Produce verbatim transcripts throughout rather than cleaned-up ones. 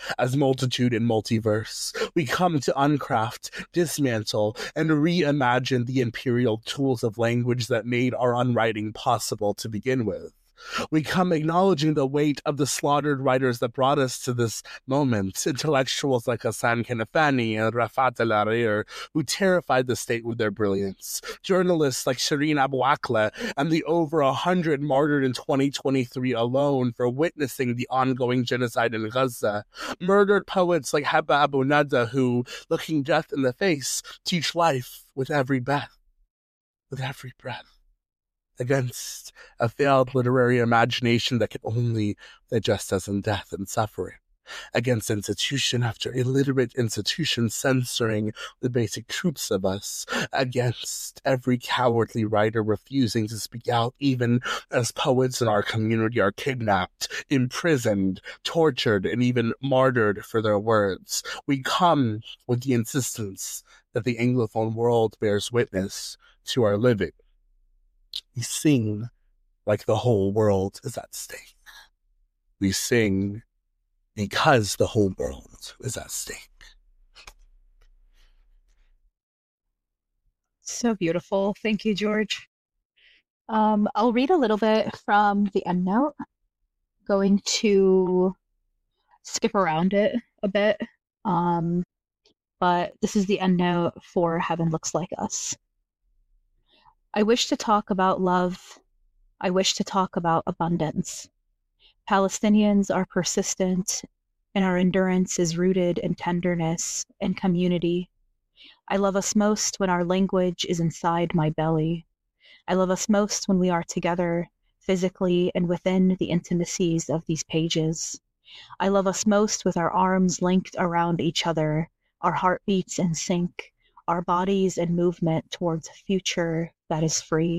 as multitude and multiverse. We come to uncraft, dismantle, and reimagine the imperial tools of language that made our unwriting possible to begin with. We come acknowledging the weight of the slaughtered writers that brought us to this moment, intellectuals like Hassan Kanafani and Rafat El-Arir, who terrified the state with their brilliance, journalists like Shireen Abu Akleh, and the over a hundred martyred in twenty twenty-three alone for witnessing the ongoing genocide in Gaza, murdered poets like Haba Abu Nada, who, looking death in the face, teach life with every breath, with every breath, against a failed literary imagination that can only digest us in death and suffering, against institution after illiterate institution censoring the basic truths of us, against every cowardly writer refusing to speak out even as poets in our community are kidnapped, imprisoned, tortured, and even martyred for their words. We come with the insistence that the Anglophone world bears witness to our living. We sing like the whole world is at stake. We sing because the whole world is at stake. So beautiful. Thank you, George. Um, I'll read a little bit from the endnote, going to skip around it a bit. Um, but this is the endnote for Heaven Looks Like Us. I wish to talk about love. I wish to talk about abundance. Palestinians are persistent, and our endurance is rooted in tenderness and community. I love us most when our language is inside my belly. I love us most when we are together, physically and within the intimacies of these pages. I love us most with our arms linked around each other, our heartbeats in sync, our bodies in movement towards a future that is free.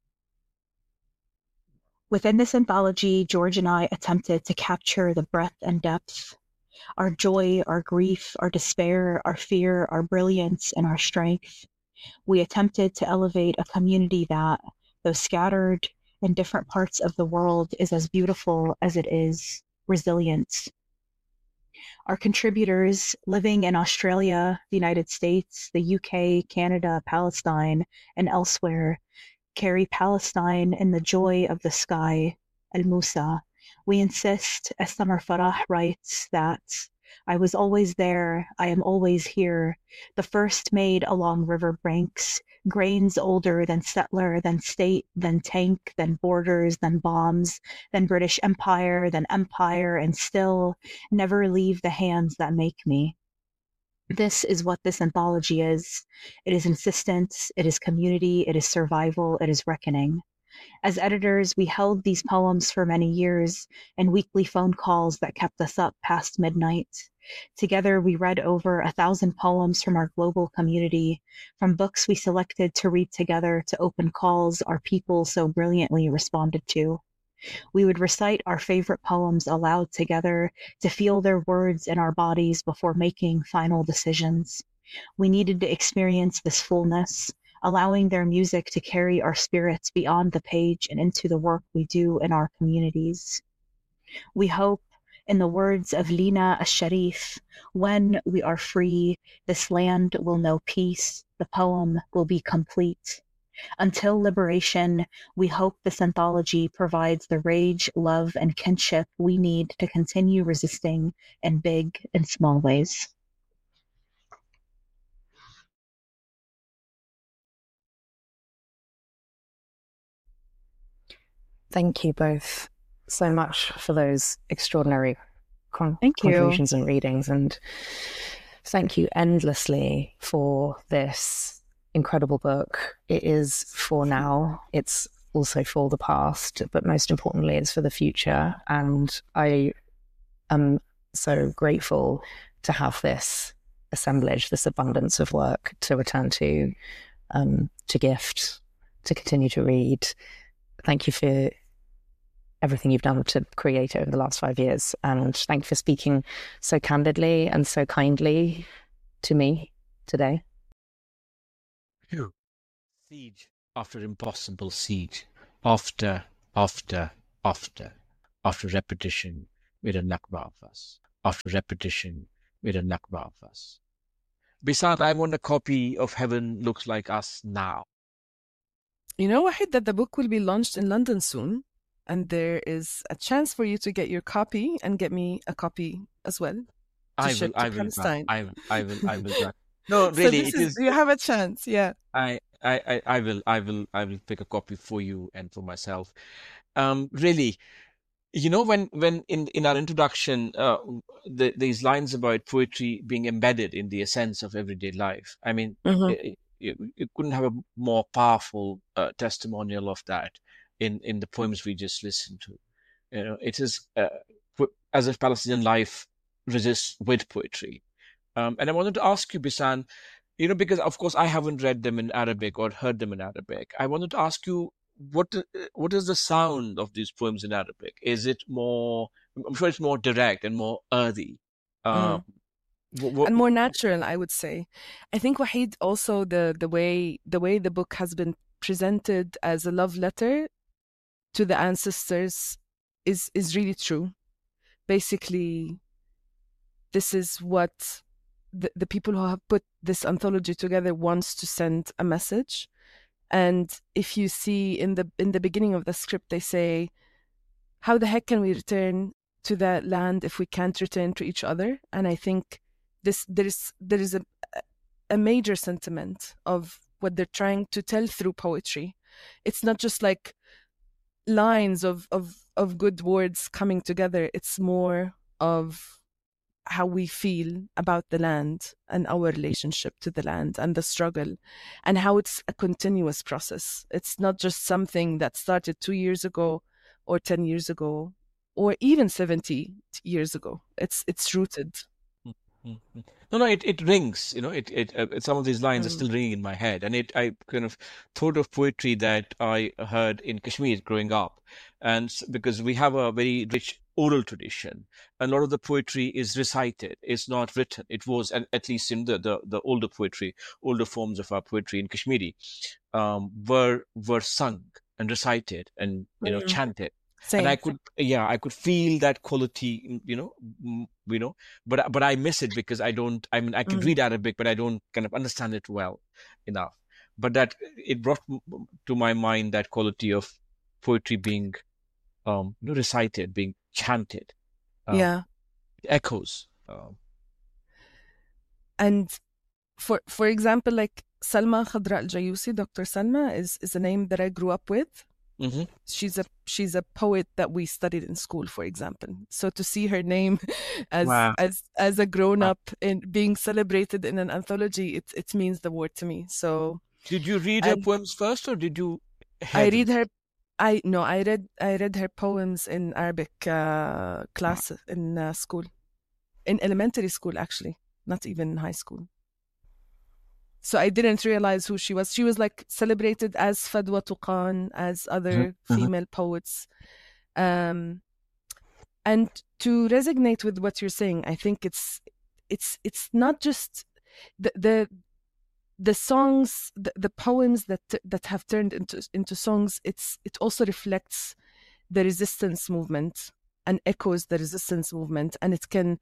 Within this anthology, George and I attempted to capture the breadth and depth, our joy, our grief, our despair, our fear, our brilliance, and our strength. We attempted to elevate a community that, though scattered in different parts of the world, is as beautiful as it is resilient. Our contributors living in Australia, the United States, the U K, Canada, Palestine, and elsewhere carry Palestine in the joy of the sky, El Musa. We insist, as Summer Farah writes, that I was always there, I am always here, the first made along river banks, grains older than settler, than state, than tank, than borders, than bombs, than British Empire, than empire, and still never leave the hands that make me. This is what this anthology is. It is insistence, it is community, it is survival, it is reckoning. As editors, we held these poems for many years in weekly phone calls that kept us up past midnight. Together, we read over a thousand poems from our global community, from books we selected to read together to open calls our people so brilliantly responded to. We would recite our favorite poems aloud together to feel their words in our bodies before making final decisions. We needed to experience this fullness, allowing their music to carry our spirits beyond the page and into the work we do in our communities. We hope, in the words of Lina Asharif, when we are free, this land will know peace, the poem will be complete. Until liberation, we hope this anthology provides the rage, love, and kinship we need to continue resisting in big and small ways. Thank you both so much for those extraordinary con- thank you. contributions and readings. And thank you endlessly for this incredible book. It is for now. It's also for the past, but most importantly, it's for the future. And I am so grateful to have this assemblage, this abundance of work to return to, um, to gift, to continue to read. Thank you for everything you've done to create over the last five years. And thank you for speaking so candidly and so kindly to me today. Siege after impossible siege, after, after, after, after repetition made a Nakba of us. after repetition made a nakba of us. Bisant, I want a copy of Heaven Looks Like Us now. You know, Wahid, that the book will be launched in London soon, and there is a chance for you to get your copy and get me a copy as well. To I will, ship to I will, Palestine. I will, I will, I will. No, So really, this it is, is. you have a chance, yeah. I, I, I, I will, I will, I will pick a copy for you and for myself. Um, really, you know, when, when in, in our introduction, uh, the, these lines about poetry being embedded in the essence of everyday life. I mean, Mhm. it, you, you couldn't have a more powerful uh, testimonial of that in, in the poems we just listened to. You know, it is uh, po- as if Palestinian life resists with poetry. Um, and I wanted to ask you, Bisan, you know, because of course I haven't read them in Arabic or heard them in Arabic. I wanted to ask you, what uh, what is the sound of these poems in Arabic? Is it more? I'm sure it's more direct and more earthy. Uh, Mm. what, what, And more natural, I would say. I think Wahid also the the way the way the book has been presented as a love letter to the ancestors is is really true. Basically, this is what the, the people who have put this anthology together wants to send a message. And if you see in the in the beginning of the script, they say, how the heck can we return to that land if we can't return to each other? And I think this there is there is a a major sentiment of what they're trying to tell through poetry. It's not just like lines of of of good words coming together. It's more of how we feel about the land and our relationship to the land and the struggle, and how it's a continuous process. It's not just something that started two years ago or ten years ago or even seventy years ago. It's it's rooted. Mm, mm. No, no, it, it rings, you know, it, it, uh, some of these lines are Mm. still ringing in my head. And it, I kind of thought of poetry that I heard in Kashmir growing up. And s- because we have a very rich oral tradition, a lot of the poetry is recited, it's not written. It was, and at least in the, the, the older poetry, older forms of our poetry in Kashmiri, um, were, were sung and recited and, you know, Mm. chanted. And I Same. could, yeah, I could feel that quality, mm, you know, mm, you know, but but I miss it because I don't. I mean, I can Mm. read Arabic, but I don't kind of understand it well enough. But that it brought m- m- to my mind that quality of poetry being, um, you know, recited, being chanted, um, Yeah. echoes. Um, And for for example, like Salma Khadra al-Jayusi, Doctor Salma is is a name that I grew up with. mhm. She's a she's a poet that we studied in school, for example. So to see her name as Wow. as as a grown Wow. up in being celebrated in an anthology, it it means the world to me. So Did you read her and poems first, or did you I hear them? read her I no I read I read her poems in Arabic uh, class in uh, school, in elementary school actually, not even in high school. So I didn't realize who she was. She was like celebrated as Fadwa Tuqan, as Mhm, other mhm. female poets. Um, and to resonate with what you're saying, I think it's it's it's not just the the the songs, the, the poems that that have turned into into songs. It's it also reflects the resistance movement and echoes the resistance movement, and it can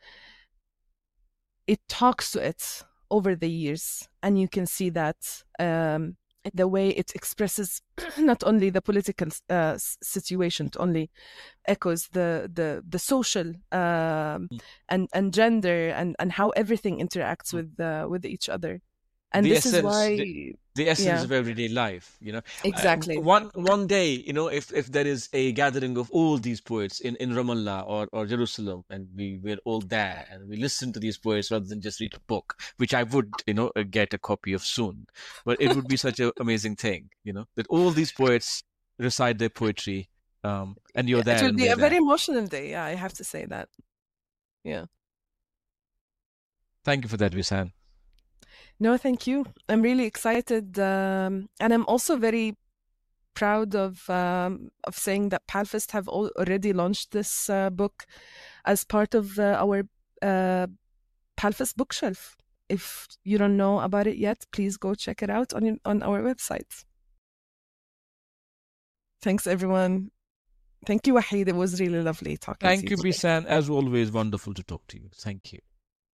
it talks to it over the years, and you can see that um, the way it expresses not only the political uh, situation, it only echoes the the the social um, Mm, and and gender and and how everything interacts mm. with uh, with each other, and The this is essence, why, the, the essence yeah, of everyday life, you know. Uh, exactly. one one day, you know, if if there is a gathering of all these poets in in Ramallah or or Jerusalem, and we we're all there and we listen to these poets rather than just read a book, which I would, you know, uh, get a copy of soon. But it would be such an amazing thing, you know, that all these poets recite their poetry, um, and you're Yeah, it there will and be we're a very there. emotional day. Yeah, I have to say that. Yeah. Thank you for that, Visan. No, thank you. I'm really excited, um, and I'm also very proud of um, of saying that Palfest have al- already launched this uh, book as part of uh, our uh, Palfest bookshelf. If you don't know about it yet, please go check it out on on our website. Thanks, everyone. Thank you, Wahid. It was really lovely talking Thank to you, you. Bisan. As always, wonderful to talk to you. Thank you.